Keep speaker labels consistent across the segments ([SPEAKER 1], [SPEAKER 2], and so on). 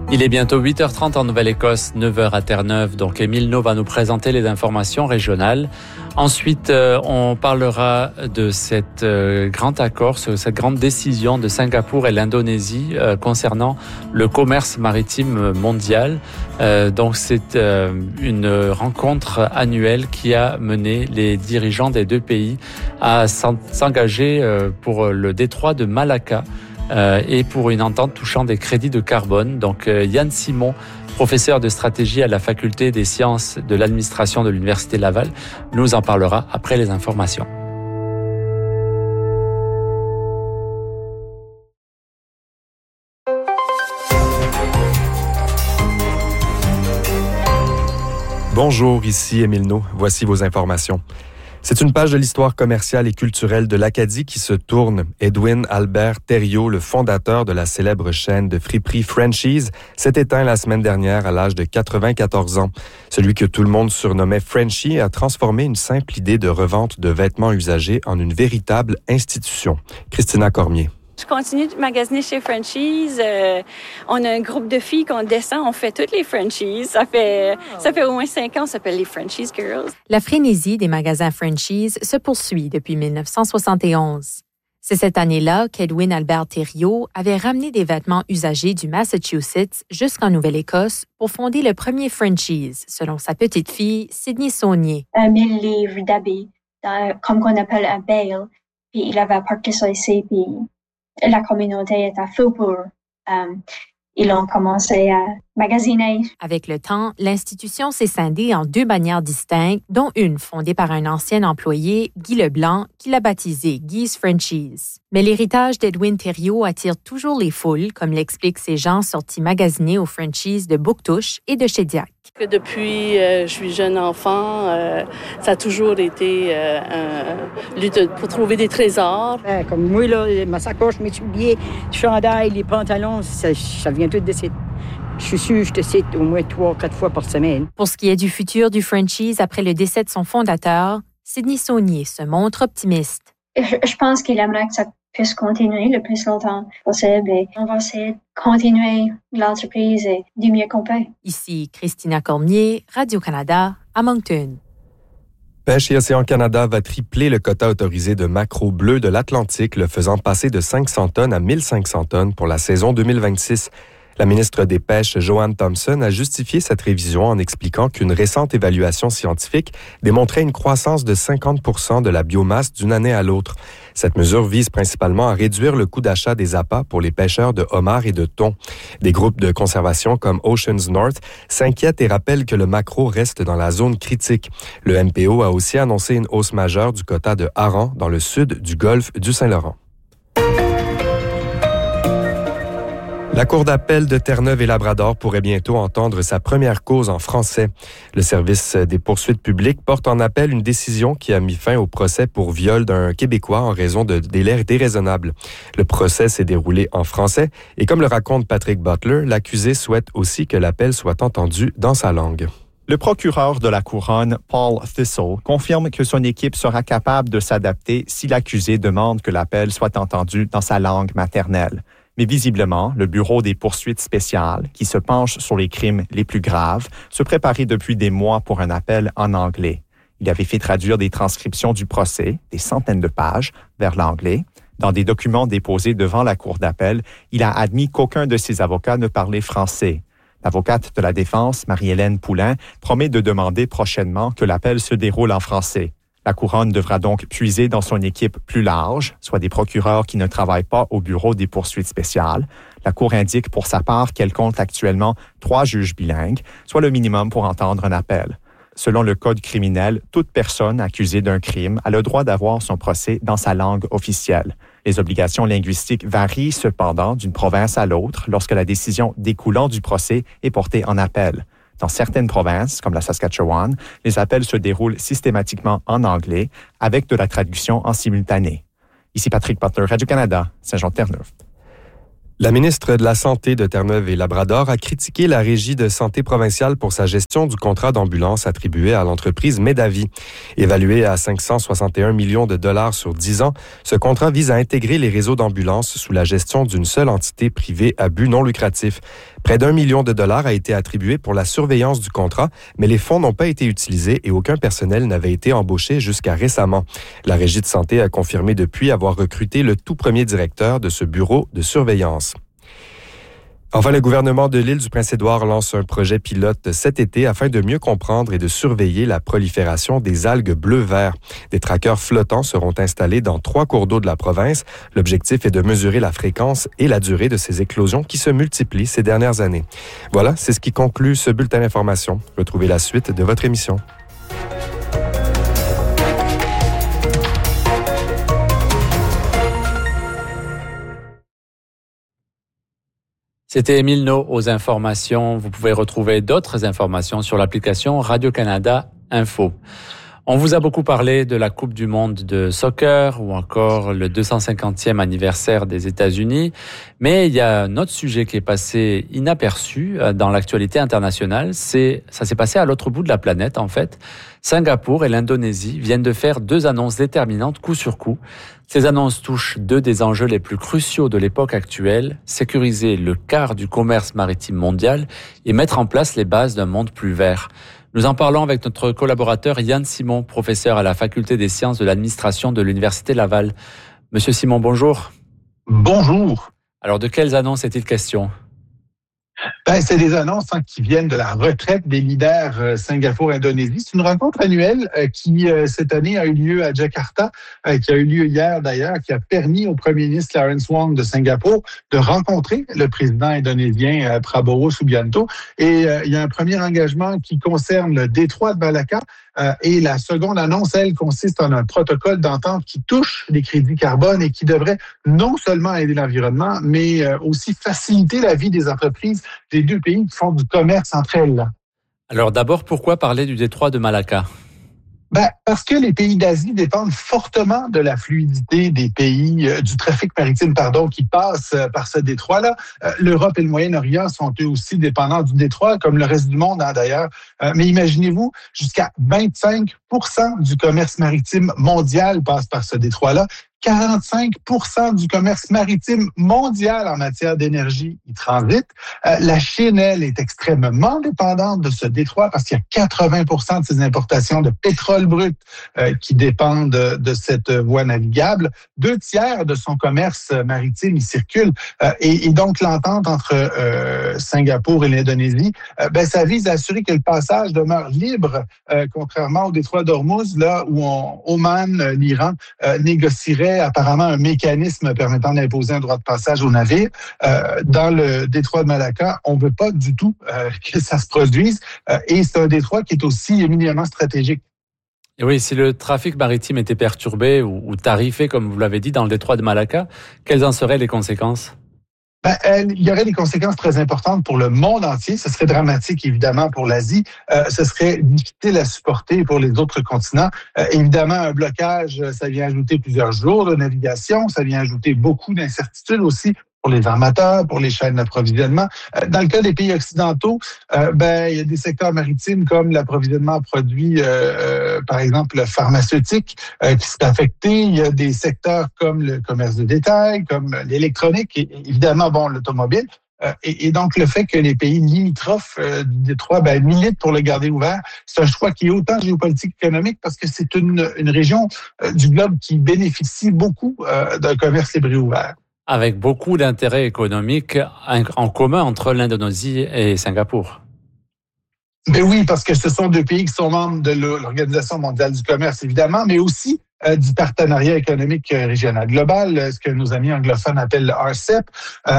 [SPEAKER 1] Il est bientôt 8h30 en Nouvelle-Écosse, 9h à Terre-Neuve. Donc, Émile No va nous présenter les informations régionales. Ensuite, on parlera de cette grand accord, cette grande décision de Singapour et l'Indonésie concernant le commerce maritime mondial. Donc, c'est une rencontre annuelle qui a mené les dirigeants des deux pays à s'engager pour le détroit de Malacca. Et pour une entente touchant des crédits de carbone. Donc Yann Simon, professeur de stratégie à la Faculté des sciences de l'administration de l'Université Laval, nous en parlera après les informations.
[SPEAKER 2] Bonjour, ici Émile No. Voici vos informations. C'est une page de l'histoire commerciale et culturelle de l'Acadie qui se tourne. Edwin Albert Thériault, le fondateur de la célèbre chaîne de friperie Frenchies, s'est éteint la semaine dernière à l'âge de 94 ans. Celui que tout le monde surnommait Frenchie a transformé une simple idée de revente de vêtements usagés en une véritable institution. Christina Cormier.
[SPEAKER 3] Je continue de magasiner chez Frenchies. On a un groupe de filles qu'on descend, on fait toutes les Frenchies. Ça fait au moins 5 ans, on s'appelle les Frenchies Girls.
[SPEAKER 4] La frénésie des magasins Frenchies se poursuit depuis 1971. C'est cette année-là qu'Edwin Albert Thériault avait ramené des vêtements usagés du Massachusetts jusqu'en Nouvelle-Écosse pour fonder le premier Frenchies, selon sa petite-fille, Sydney Saunier.
[SPEAKER 5] 1000 livres d'habits, comme qu'on appelle un bale, puis il avait parqué ça ici, puis la communauté est à feu pour. Ils ont commencé à magasiner.
[SPEAKER 4] Avec le temps, l'institution s'est scindée en 2 bannières distinctes, dont une fondée par un ancien employé, Guy Leblanc, qui l'a baptisée Guy's Frenchies. Mais l'héritage d'Edwin Thériault attire toujours les foules, comme l'expliquent ces gens sortis magasiner aux Frenchies de Bouctouche et de Shediac.
[SPEAKER 6] Depuis je suis jeune enfant, ça a toujours été lutte pour trouver des trésors.
[SPEAKER 7] Comme moi, là, ma sacoche, mes souliers, le chandail, les pantalons, ça vient tout de cette. Je suis sûre que je te cite au moins 3-4 fois par semaine.
[SPEAKER 4] Pour ce qui est du futur du Frenchies après le décès de son fondateur, Sydney Saunier se montre optimiste.
[SPEAKER 5] Je pense qu'il aimerait que ça puisse continuer le plus longtemps possible et on va essayer de continuer l'entreprise et du mieux qu'on peut.
[SPEAKER 4] Ici Christina Cormier, Radio-Canada, à Moncton.
[SPEAKER 2] Pêche et Océan Canada va tripler le quota autorisé de maquereaux bleus de l'Atlantique, le faisant passer de 500 tonnes à 1500 tonnes pour la saison 2026. La ministre des Pêches, Joanne Thompson, a justifié cette révision en expliquant qu'une récente évaluation scientifique démontrait une croissance de 50% de la biomasse d'une année à l'autre. Cette mesure vise principalement à réduire le coût d'achat des appâts pour les pêcheurs de homards et de thon. Des groupes de conservation comme Oceans North s'inquiètent et rappellent que le maquereau reste dans la zone critique. Le MPO a aussi annoncé une hausse majeure du quota de harengs dans le sud du golfe du Saint-Laurent. La Cour d'appel de Terre-Neuve et Labrador pourrait bientôt entendre sa première cause en français. Le service des poursuites publiques porte en appel une décision qui a mis fin au procès pour viol d'un Québécois en raison de délais déraisonnables. Le procès s'est déroulé en français et comme le raconte Patrick Butler, l'accusé souhaite aussi que l'appel soit entendu dans sa langue.
[SPEAKER 8] Le procureur de la Couronne, Paul Thistle, confirme que son équipe sera capable de s'adapter si l'accusé demande que l'appel soit entendu dans sa langue maternelle. Mais visiblement, le Bureau des poursuites spéciales, qui se penche sur les crimes les plus graves, se préparait depuis des mois pour un appel en anglais. Il avait fait traduire des transcriptions du procès, des centaines de pages, vers l'anglais. Dans des documents déposés devant la Cour d'appel, il a admis qu'aucun de ses avocats ne parlait français. L'avocate de la défense, Marie-Hélène Poulain, promet de demander prochainement que l'appel se déroule en français. La Couronne devra donc puiser dans son équipe plus large, soit des procureurs qui ne travaillent pas au Bureau des poursuites spéciales. La Cour indique pour sa part qu'elle compte actuellement 3 juges bilingues, soit le minimum pour entendre un appel. Selon le Code criminel, toute personne accusée d'un crime a le droit d'avoir son procès dans sa langue officielle. Les obligations linguistiques varient cependant d'une province à l'autre lorsque la décision découlant du procès est portée en appel. Dans certaines provinces, comme la Saskatchewan, les appels se déroulent systématiquement en anglais avec de la traduction en simultané. Ici Patrick Butler, Radio-Canada, Saint-Jean-de-Terre-Neuve.
[SPEAKER 2] La ministre de la Santé de Terre-Neuve et Labrador a critiqué la Régie de santé provinciale pour sa gestion du contrat d'ambulance attribué à l'entreprise Medavie. Évalué à 561 millions de dollars sur 10 ans, ce contrat vise à intégrer les réseaux d'ambulances sous la gestion d'une seule entité privée à but non lucratif. Près d'1 million de dollars a été attribué pour la surveillance du contrat, mais les fonds n'ont pas été utilisés et aucun personnel n'avait été embauché jusqu'à récemment. La Régie de santé a confirmé depuis avoir recruté le tout premier directeur de ce bureau de surveillance. Enfin, le gouvernement de l'île du Prince-Édouard lance un projet pilote cet été afin de mieux comprendre et de surveiller la prolifération des algues bleu-vert. Des trackers flottants seront installés dans 3 cours d'eau de la province. L'objectif est de mesurer la fréquence et la durée de ces éclosions qui se multiplient ces dernières années. Voilà, c'est ce qui conclut ce bulletin d'information. Retrouvez la suite de votre émission.
[SPEAKER 1] C'était Émile No aux informations. Vous pouvez retrouver d'autres informations sur l'application Radio-Canada Info. On vous a beaucoup parlé de la Coupe du monde de soccer ou encore le 250e anniversaire des États-Unis. Mais il y a un autre sujet qui est passé inaperçu dans l'actualité internationale. Ça s'est passé à l'autre bout de la planète, en fait. Singapour et l'Indonésie viennent de faire 2 annonces déterminantes coup sur coup. Ces annonces touchent 2 des enjeux les plus cruciaux de l'époque actuelle, sécuriser le quart du commerce maritime mondial et mettre en place les bases d'un monde plus vert. Nous en parlons avec notre collaborateur Yann Simon, professeur à la Faculté des sciences de l'administration de l'Université Laval. Monsieur Simon, bonjour.
[SPEAKER 9] Bonjour.
[SPEAKER 1] Alors, de quelles annonces est-il question?
[SPEAKER 9] C'est des annonces qui viennent de la retraite des leaders Singapour-Indonésie. C'est une rencontre annuelle qui, cette année, a eu lieu à Jakarta, qui a eu lieu hier d'ailleurs, qui a permis au premier ministre Lawrence Wong de Singapour de rencontrer le président indonésien Prabowo Subianto. Et il y a un premier engagement qui concerne le détroit de Malacca. Et la seconde annonce, elle, consiste en un protocole d'entente qui touche les crédits carbone et qui devrait non seulement aider l'environnement, mais aussi faciliter la vie des entreprises des 2 pays qui font du commerce entre elles.
[SPEAKER 1] Alors d'abord, pourquoi parler du détroit de Malacca?
[SPEAKER 9] Parce que les pays d'Asie dépendent fortement de la fluidité des pays, du trafic maritime, qui passe par ce détroit-là. L'Europe et le Moyen-Orient sont eux aussi dépendants du détroit, comme le reste du monde d'ailleurs. Mais imaginez-vous, jusqu'à 25% du commerce maritime mondial passe par ce détroit-là. 45% du commerce maritime mondial en matière d'énergie y transite. La Chine, elle, est extrêmement dépendante de ce détroit parce qu'il y a 80% de ses importations de pétrole brut qui dépendent de cette voie navigable. 2 tiers de son commerce maritime y circule. Et donc, l'entente entre Singapour et l'Indonésie, ça vise à assurer que le passage demeure libre, contrairement au détroit d'Ormuz, là où Oman, l'Iran, négocierait apparemment un mécanisme permettant d'imposer un droit de passage aux navires. Dans le détroit de Malacca, on ne veut pas du tout que ça se produise. Et c'est un détroit qui est aussi éminemment stratégique.
[SPEAKER 1] Et oui, si le trafic maritime était perturbé ou tarifé, comme vous l'avez dit, dans le détroit de Malacca, quelles en seraient les conséquences?
[SPEAKER 9] Il y aurait des conséquences très importantes pour le monde entier. Ce serait dramatique, évidemment, pour l'Asie. Ce serait difficile à supporter pour les autres continents. Évidemment, un blocage, ça vient ajouter plusieurs jours de navigation. Ça vient ajouter beaucoup d'incertitudes aussi pour les armateurs, pour les chaînes d'approvisionnement. Dans le cas des pays occidentaux, il y a des secteurs maritimes comme l'approvisionnement en produits, par exemple, pharmaceutiques, qui sont affectés. Il y a des secteurs comme le commerce de détail, comme l'électronique et évidemment, l'automobile. Et donc, le fait que les pays limitrophes du détroit militent pour le garder ouvert, c'est un choix qui est autant géopolitique qu'économique parce que c'est une région du globe qui bénéficie beaucoup d'un commerce libre et ouvert.
[SPEAKER 1] Avec beaucoup d'intérêts économiques en commun entre l'Indonésie et Singapour.
[SPEAKER 9] Oui, parce que ce sont 2 pays qui sont membres de l'Organisation mondiale du commerce, évidemment, mais aussi du partenariat économique régional global, ce que nos amis anglophones appellent le RCEP.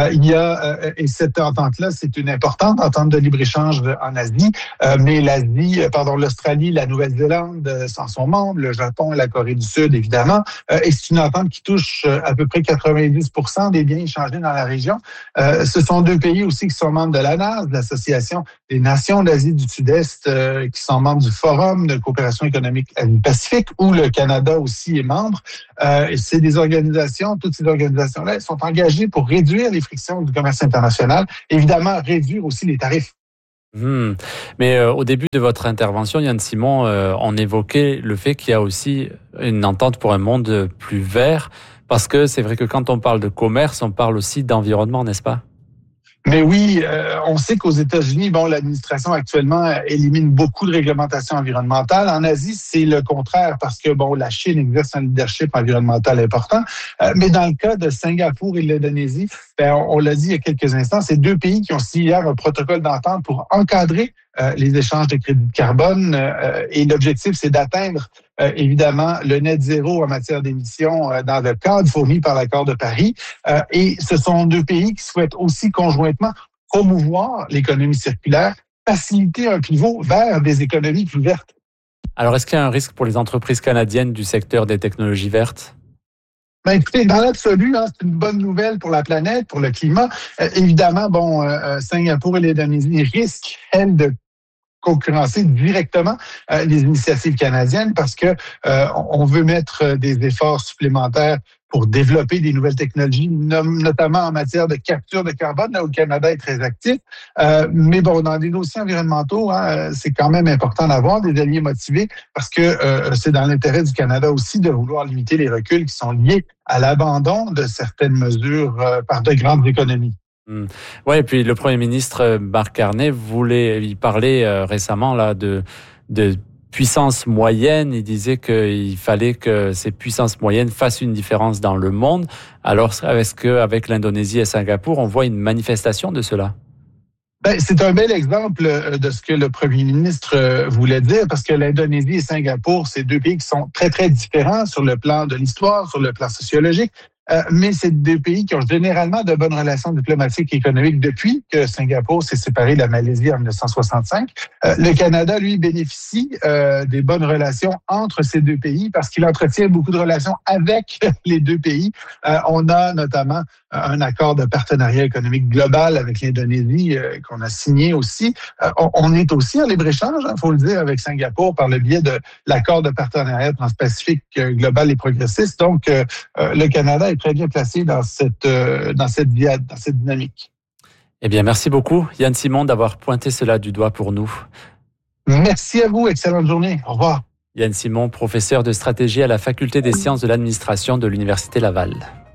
[SPEAKER 9] Et cette entente-là, c'est une importante entente de libre-échange en Asie, mais l'Australie, la Nouvelle-Zélande s'en sont membres, le Japon et la Corée du Sud, évidemment, et c'est une entente qui touche à peu près 90% des biens échangés dans la région. Ce sont 2 pays aussi qui sont membres de l'ANAS, de l'Association des Nations d'Asie du Sud-Est, qui sont membres du Forum de coopération économique Asie-Pacifique, où le Canada aussi est membre. Et c'est des organisations, toutes ces organisations-là, elles sont engagées pour réduire les frictions du commerce international, évidemment réduire aussi les tarifs.
[SPEAKER 1] Mais au début de votre intervention, Yann Simon, on évoquait le fait qu'il y a aussi une entente pour un monde plus vert, parce que c'est vrai que quand on parle de commerce, on parle aussi d'environnement, n'est-ce pas?
[SPEAKER 9] Mais oui, on sait qu'aux États-Unis, l'administration actuellement élimine beaucoup de réglementations environnementales. En Asie, c'est le contraire parce que la Chine exerce un leadership environnemental important. Mais dans le cas de Singapour et de l'Indonésie, on l'a dit il y a quelques instants, c'est deux pays qui ont signé hier un protocole d'entente pour encadrer les échanges de crédits de carbone. Et l'objectif, c'est d'atteindre évidemment le net zéro en matière d'émissions dans le cadre fourni par l'accord de Paris. Et ce sont deux pays qui souhaitent aussi conjointement promouvoir l'économie circulaire, faciliter un pivot vers des économies plus vertes.
[SPEAKER 1] Alors, est-ce qu'il y a un risque pour les entreprises canadiennes du secteur des technologies vertes?
[SPEAKER 9] Écoutez, dans l'absolu, c'est une bonne nouvelle pour la planète, pour le climat. Évidemment, Singapour et l'Indonésie risquent, elles, de concurrencer directement les initiatives canadiennes parce que on veut mettre des efforts supplémentaires pour développer des nouvelles technologies, notamment en matière de capture de carbone, là où le Canada est très actif. Mais dans les dossiers environnementaux, c'est quand même important d'avoir des alliés motivés parce que c'est dans l'intérêt du Canada aussi de vouloir limiter les reculs qui sont liés à l'abandon de certaines mesures par de grandes économies.
[SPEAKER 1] Ouais, et puis le Premier ministre Mark Carney il parlait récemment là de puissance moyenne. Il disait qu'il fallait que ces puissances moyennes fassent une différence dans le monde. Alors, est-ce qu'avec l'Indonésie et Singapour, on voit une manifestation de cela?
[SPEAKER 9] C'est un bel exemple de ce que le premier ministre voulait dire, parce que l'Indonésie et Singapour, c'est deux pays qui sont très, très différents sur le plan de l'histoire, sur le plan sociologique. Mais c'est deux pays qui ont généralement de bonnes relations diplomatiques et économiques depuis que Singapour s'est séparé de la Malaisie en 1965. Le Canada, lui, bénéficie des bonnes relations entre ces deux pays parce qu'il entretient beaucoup de relations avec les deux pays. On a notamment un accord de partenariat économique global avec l'Indonésie qu'on a signé aussi. On est aussi en libre-échange, faut le dire, avec Singapour par le biais de l'accord de partenariat transpacifique global et progressiste. Donc, le Canada est très bien placé dans cette dynamique.
[SPEAKER 1] Eh bien, merci beaucoup, Yann Simon, d'avoir pointé cela du doigt pour nous.
[SPEAKER 9] Merci à vous. Excellente journée. Au revoir.
[SPEAKER 1] Yann Simon, professeur de stratégie à la Faculté des sciences de l'administration de l'Université Laval.